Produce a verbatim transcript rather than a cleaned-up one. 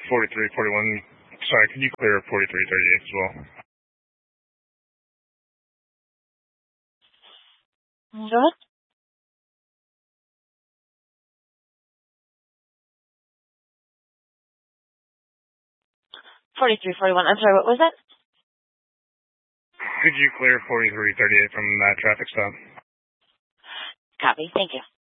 forty-three forty-one. Sorry, can you clear forty-three thirty-eight as well? Go ahead. forty-three forty-one. I'm sorry, what was that? Could you clear forty-three thirty-eight from that traffic stop? Copy. Thank you.